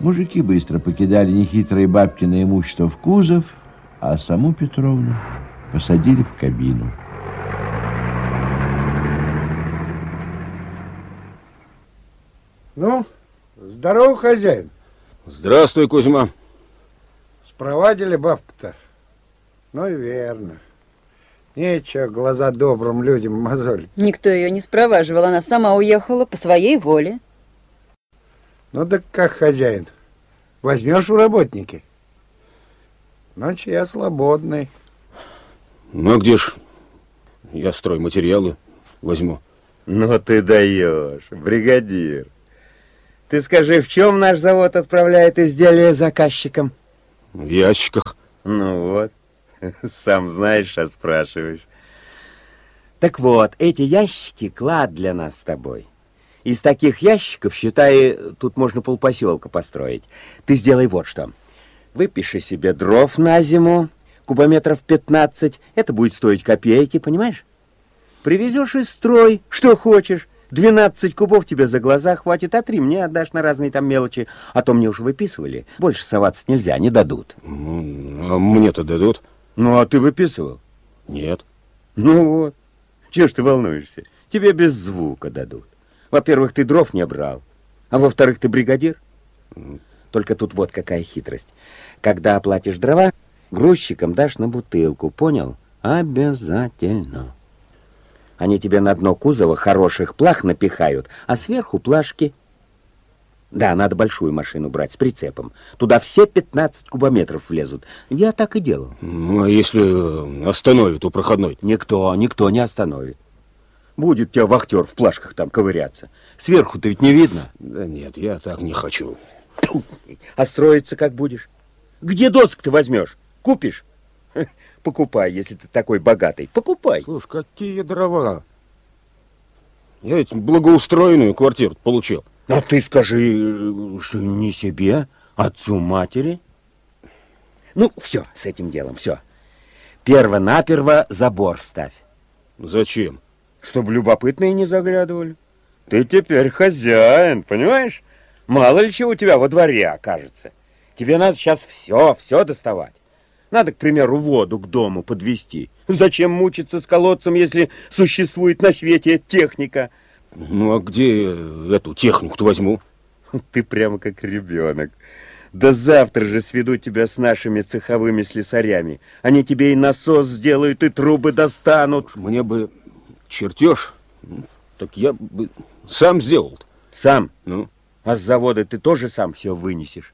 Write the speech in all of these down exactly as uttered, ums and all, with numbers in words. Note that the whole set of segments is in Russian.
Мужики быстро покидали нехитрое бабкино имущество в кузов, а саму Петровну посадили в кабину. Ну, здорово, хозяин. Здравствуй, Кузьма. Спровадили бабку-то? Ну и верно. Нечего глаза добрым людям мозолить. Никто ее не спроваживал, она сама уехала по своей воле. Ну так как, хозяин, возьмешь в работники? Ночь я свободный. Ну а где ж я стройматериалы возьму? Ну ты даешь, бригадир. Ты скажи, в чем наш завод отправляет изделия заказчикам? В ящиках. Ну вот, сам знаешь, а спрашиваешь. Так вот, эти ящики клад для нас с тобой. Из таких ящиков, считай, тут можно полпоселка построить. Ты сделай вот что. Выпиши себе дров на зиму, кубометров пятнадцать. Это будет стоить копейки, понимаешь? Привезешь и строй, что хочешь. двенадцать кубов тебе за глаза хватит, а три мне отдашь на разные там мелочи. А то мне уже выписывали. Больше соваться нельзя, не дадут. Ну, а мне-то дадут. Ну, а ты выписывал? Нет. Ну вот. Чего ж ты волнуешься? Тебе без звука дадут. Во-первых, ты дров не брал. А во-вторых, ты бригадир. Только тут вот какая хитрость. Когда оплатишь дрова, грузчикам дашь на бутылку, понял? Обязательно. Они тебе на дно кузова хороших плах напихают, а сверху плашки. Да, надо большую машину брать с прицепом. Туда все пятнадцать кубометров влезут. Я так и делал. Ну, а если остановят у проходной? Никто, никто не остановит. Будет тебя вахтер в плашках там ковыряться. Сверху-то ведь не видно. Да нет, я так не хочу. А строиться как будешь? Где досок ты возьмешь? Купишь? Покупай, если ты такой богатый. Покупай. Слушай, какие дрова? Я ведь благоустроенную квартиру получил. А ты скажи, что не себе, отцу матери. Ну, все, с этим делом, все. Перво-наперво забор ставь. Зачем? Чтобы любопытные не заглядывали. Ты теперь хозяин, понимаешь? Мало ли чего у тебя во дворе окажется. Тебе надо сейчас все, все доставать. Надо, к примеру, воду к дому подвести. Зачем мучиться с колодцем, если существует на свете техника? Ну, а где эту технику-то возьму? Ты прямо как ребенок. Да завтра же сведу тебя с нашими цеховыми слесарями. Они тебе и насос сделают, и трубы достанут. Мне бы чертеж, так я бы сам сделал. Сам? Ну? А с завода ты тоже сам все вынесешь?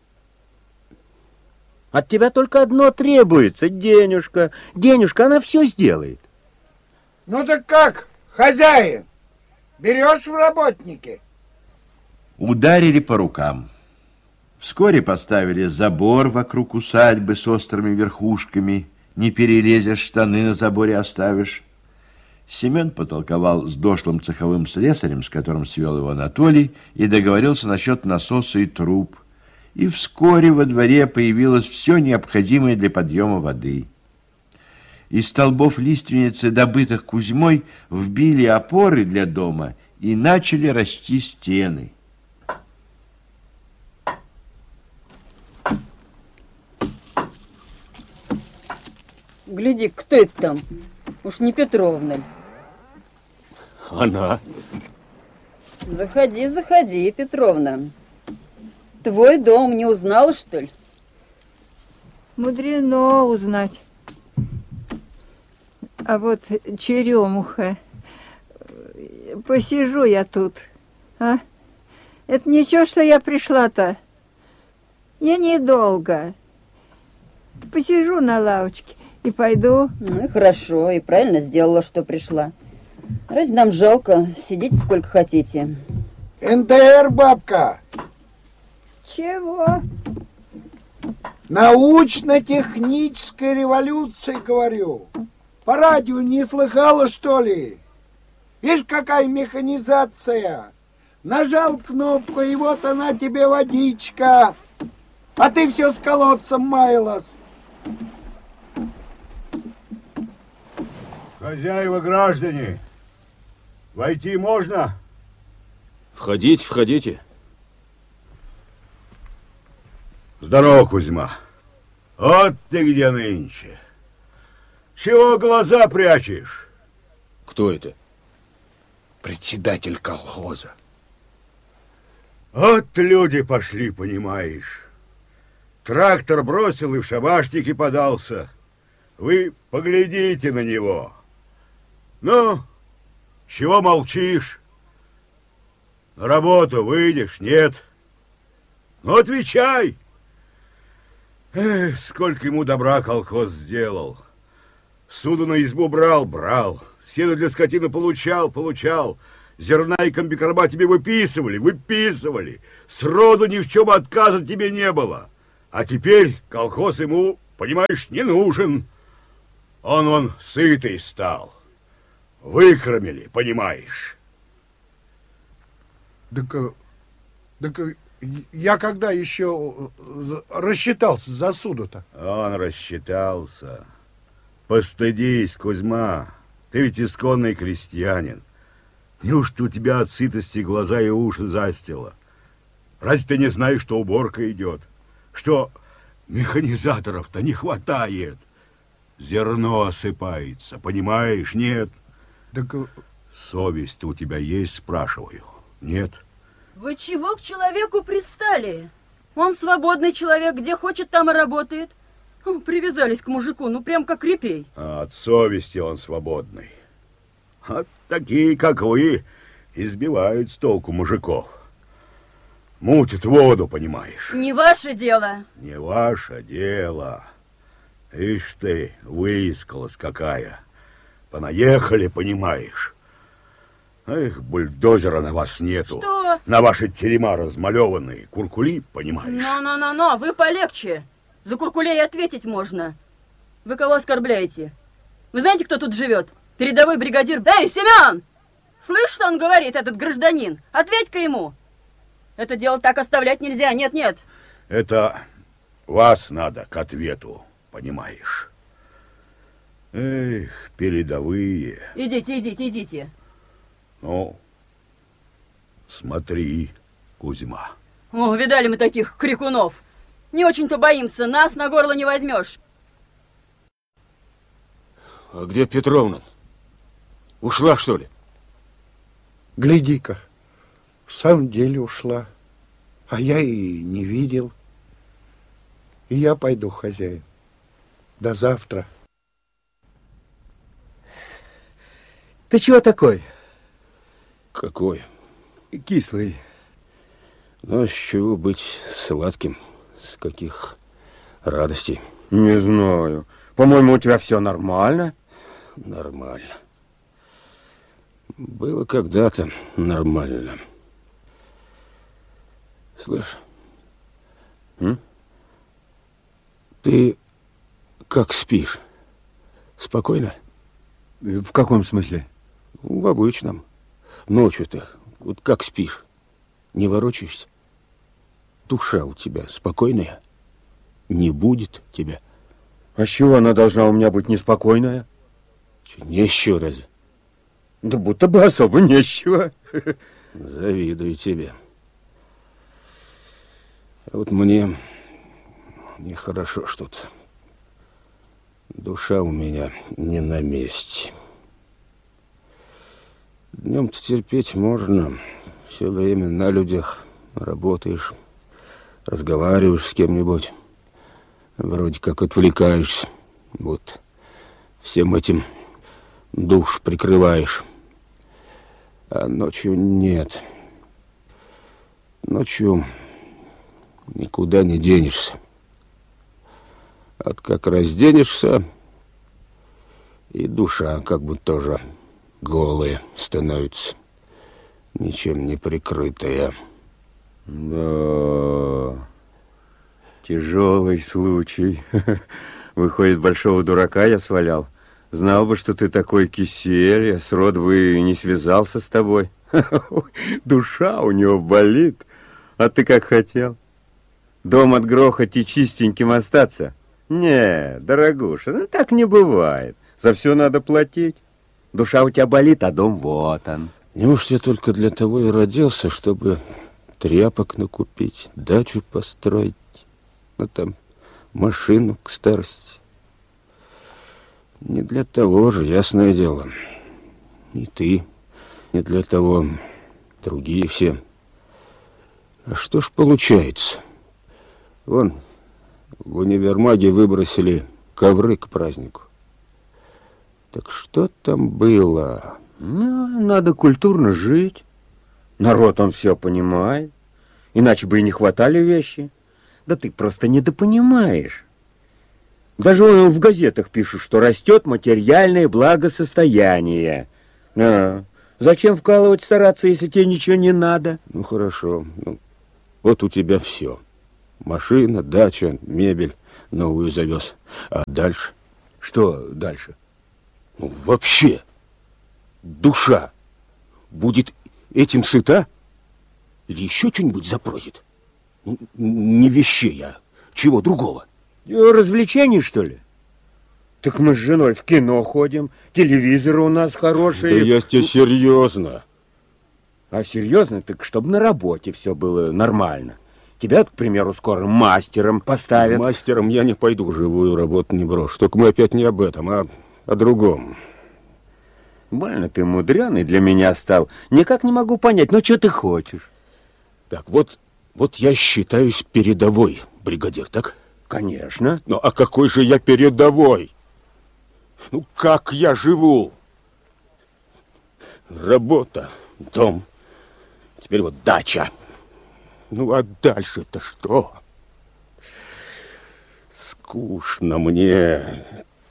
От тебя только одно требуется — денежка. Денежка, она все сделает. Ну так как, хозяин, берешь в работники? Ударили по рукам. Вскоре поставили забор вокруг усадьбы с острыми верхушками. Не перелезешь, штаны на заборе оставишь. Семен потолковал с дошлым цеховым слесарем, с которым свел его Анатолий, и договорился насчет насоса и труб. И вскоре во дворе появилось все необходимое для подъема воды. Из столбов лиственницы, добытых Кузьмой, вбили опоры для дома и начали расти стены. Гляди, кто это там? Уж не Петровна ли? Она. Заходи, заходи, Петровна. Твой дом не узнала, что ли? Мудрено узнать. А вот черемуха. Посижу я тут. А? Это ничего, что я пришла-то. Я недолго. Посижу на лавочке и пойду. Ну и хорошо, и правильно сделала, что пришла. Разве нам жалко? Сидите сколько хотите. эн дэ эр, бабка. Чего? Научно-технической революции, говорю. По радио не слыхала, что ли? Видишь, какая механизация. Нажал кнопку, и вот она тебе водичка. А ты все с колодцем маялась. Хозяева, граждане, войти можно? Входите, входите. Здорово, Кузьма. Вот ты где нынче. Чего глаза прячешь? Кто это? Председатель колхоза. Вот люди пошли, понимаешь. Трактор бросил и в шабашники подался. Вы поглядите на него. Ну, чего молчишь? На работу выйдешь, нет? Ну, отвечай. Эх, сколько ему добра колхоз сделал. Суду на избу брал, брал. Сено для скотины получал, получал. Зерна и комбикорма тебе выписывали, выписывали. Сроду ни в чем отказа тебе не было. А теперь колхоз ему, понимаешь, не нужен. Он, он сытый стал. Выкормили, понимаешь. Так, э, так э, я когда еще э, рассчитался за суду-то? Он рассчитался. Постыдись, Кузьма. Ты ведь исконный крестьянин. Неужто у тебя от сытости глаза и уши застило? Разве ты не знаешь, что уборка идет? Что механизаторов-то не хватает? Зерно осыпается, понимаешь? Нет. Так... Совесть у тебя есть, спрашиваю? Нет? Вы чего к человеку пристали? Он свободный человек, где хочет, там и работает. Привязались к мужику, ну прям как репей. А от совести он свободный. А такие, как вы, избивают с толку мужиков. Мутят воду, понимаешь? Не ваше дело. Не ваше дело. Ишь ты, выискалась какая. Понаехали, понимаешь. Эх, бульдозера на вас нету. Что? На ваши терема размалеванные куркули, понимаешь? Но-но-но-но, вы полегче. За куркулей ответить можно. Вы кого оскорбляете? Вы знаете, кто тут живет? Передовой бригадир... Эй, Семен! Слышь, что он говорит, этот гражданин? Ответь-ка ему. Это дело так оставлять нельзя, нет-нет. Это вас надо к ответу, понимаешь? Эх, передовые. Идите, идите, идите. Ну, смотри, Кузьма. О, видали мы таких крикунов. Не очень-то боимся, нас на горло не возьмешь. А где Петровна? Ушла, что ли? Гляди-ка, в самом деле ушла. А я и не видел. И я пойду, хозяин. До завтра. Ты чего такой? Какой? Кислый. Ну, с чего быть сладким? С каких радостей? Не знаю. По-моему, у тебя все нормально. Нормально. Было когда-то нормально. Слышь, М? ты как спишь? Спокойно? В каком смысле? В обычном. Ночью-то вот как спишь? Не ворочаешься? Душа у тебя спокойная? Не будет тебя? А с чего она должна у меня быть неспокойная? Че, не еще раз. Да будто бы особо нечего. Завидую тебе. А вот мне нехорошо что-то. Душа у меня не на месте. Днем-то терпеть можно. Все время на людях работаешь, разговариваешь с кем-нибудь. Вроде как отвлекаешься. Вот всем этим душ прикрываешь. А ночью нет. Ночью никуда не денешься. От как разденешься, и душа как бы тоже голая становится, ничем не прикрытая. Да, тяжелый случай. Выходит, большого дурака я свалял. Знал бы, что ты такой кисель, я сроду бы не связался с тобой. Душа у него болит. А ты как хотел? Дом отгрохать и чистеньким остаться? Не, дорогуша, ну так не бывает. За все надо платить. Душа у тебя болит, а дом вот он. Неужто я только для того и родился, чтобы тряпок накупить, дачу построить? можно там машину к старости. Не для того же, ясное дело. И ты, не для того, другие все. А что ж получается? Вон, в универмаге выбросили ковры к празднику. Так что там было? Ну, надо культурно жить. Народ, он все понимает. Иначе бы и не хватали вещи. Да ты просто недопонимаешь. Даже он в газетах пишут, что растет материальное благосостояние. А, зачем вкалывать, стараться, если тебе ничего не надо? Ну, хорошо. Ну, вот у тебя все. Машина, дача, мебель новую завез. А дальше? Что дальше? Ну, вообще, душа будет этим сыта? Или еще что-нибудь запросит? Ну, не вещей, а чего другого? Развлечений, что ли? Так мы с женой в кино ходим, телевизоры у нас хорошие. Да я тебе серьезно. А серьезно? Так чтобы на работе все было нормально. Тебя, к примеру, скоро мастером поставят. Мастером я не пойду, живую работу не брошу. Только мы опять не об этом, а о другом. Больно ты мудреный для меня стал. Никак не могу понять, ну что ты хочешь? Так, вот, вот я считаюсь передовой бригадир, так? Конечно. Ну, а какой же я передовой? Ну, как я живу? Работа, дом, теперь вот дача. Ну, а дальше-то что? Скучно мне.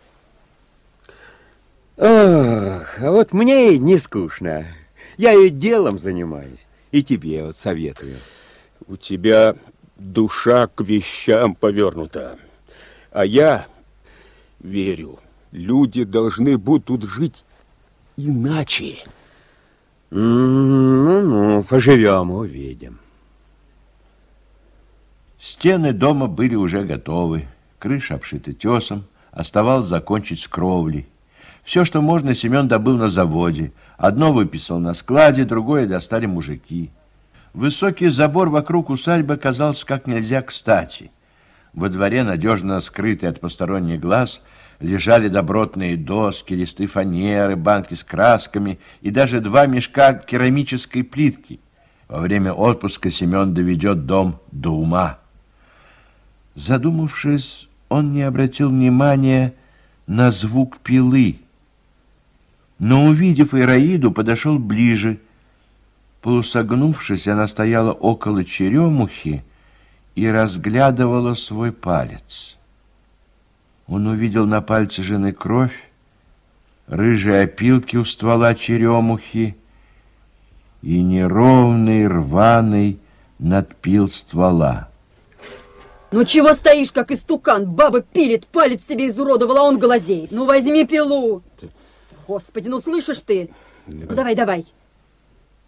Ох, а вот мне и не скучно. Я и делом занимаюсь. И тебе вот советую. У тебя душа к вещам повернута. А я верю, люди должны будут жить иначе. Ну-ну, поживем, увидим. Стены дома были уже готовы, крыша обшита тесом, оставалось закончить с кровлей. Все, что можно, Семен добыл на заводе. Одно выписал на складе, другое достали мужики. Высокий забор вокруг усадьбы оказался как нельзя кстати. Во дворе, надежно скрытый от посторонних глаз, лежали добротные доски, листы фанеры, банки с красками и даже два мешка керамической плитки. Во время отпуска Семен доведет дом до ума. Задумавшись, он не обратил внимания на звук пилы. Но, увидев Ираиду, подошел ближе. Полусогнувшись, она стояла около черемухи и разглядывала свой палец. Он увидел на пальце жены кровь, рыжие опилки у ствола черемухи и неровный рваный надпил ствола. Ну чего стоишь, как истукан? Баба пилит, палец себе изуродовала, а он глазеет. Ну возьми пилу. Господи, ну слышишь ты? Ну, давай, давай.